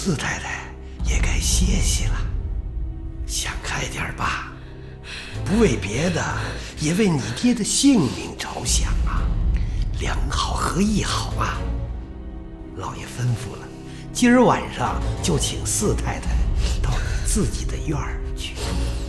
四太太也该歇息了，想开点吧，不为别的，也为你爹的性命着想啊，两好合一好啊。老爷吩咐了，今儿晚上就请四太太到你自己的院儿去。